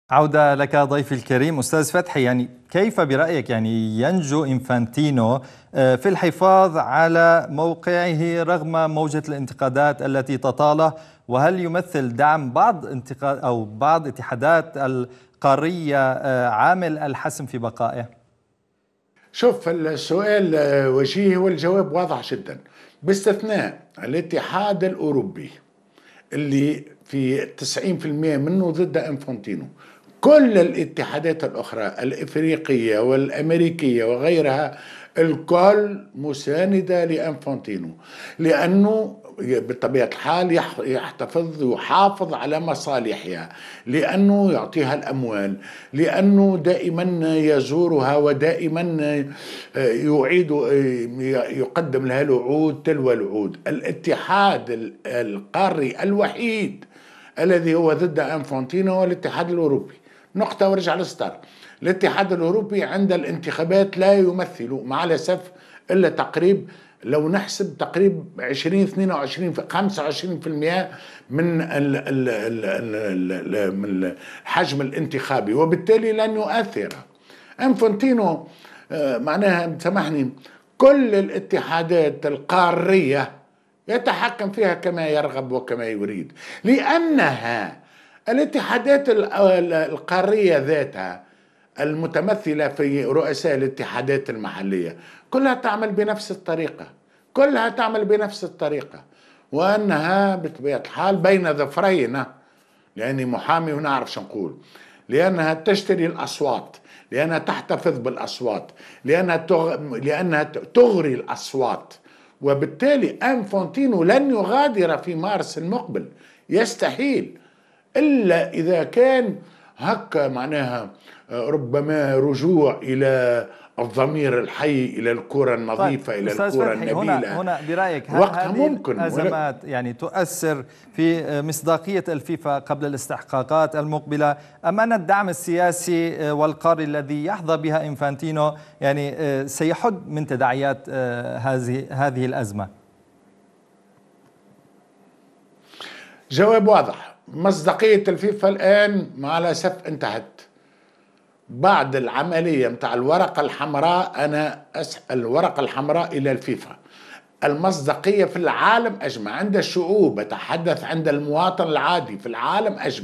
عودة لك ضيفي الكريم أستاذ فتحي. كيف برأيك ينجو إنفانتينو في الحفاظ على موقعه رغم موجة الانتقادات التي تطاله؟ وهل يمثل دعم بعض اتحادات القارية عامل الحسم في بقائه؟ شوف، السؤال وجيه والجواب واضح جدا، باستثناء الاتحاد الأوروبي اللي في 90% منه ضد انفانتينو. كل الاتحادات الأخرى الإفريقية والأمريكية وغيرها الكل مساندة لانفانتينو، لأنه بطبيعة الحال يحافظ على مصالحها، لأنه يعطيها الأموال، لأنه دائما يزورها ودائما يعيد يقدم لها الوعود تلو الوعود. الاتحاد القاري الوحيد الذي هو ضد انفانتينو هو الاتحاد الأوروبي. نقطة وارجع للستار. الاتحاد الأوروبي عند الانتخابات لا يمثل مع الأسف إلا تقريب، لو نحسب تقريب 22 25% من الحجم الانتخابي، وبالتالي لن يؤثر. انفانتينو معناها سامحني كل الاتحادات القارية يتحكم فيها كما يرغب وكما يريد، لأنها الاتحادات القارية ذاتها المتمثلة في رؤساء الاتحادات المحلية كلها تعمل بنفس الطريقة، وأنها بطبيعة الحال بين ظفرين، لأني محامي ونعرف شو نقول، لأنها تشتري الأصوات، لأنها تحتفظ بالأصوات، لأنها تغري الأصوات. وبالتالي انفانتينو لن يغادر في مارس المقبل، يستحيل، إلا إذا كان هكا معناها ربما رجوع إلى الضمير الحي، إلى الكرة النظيفة، طيب إلى أستاذ الكرة فتحي، النبيلة. هنا برأيك وقتها هذه ممكن الأزمات تؤثر في مصداقية الفيفا قبل الاستحقاقات المقبلة، أم أن الدعم السياسي والقاري الذي يحظى بها إنفانتينو سيحد من تداعيات هذه الأزمة؟ جواب واضح. مصداقية الفيفا الآن مع الأسف انتهت بعد العملية متاع الورقة الحمراء. أنا أسأل الورقة الحمراء إلى الفيفا. المصداقية في العالم أجمع عند الشعوب، أتحدث عند المواطن العادي في العالم أجمع.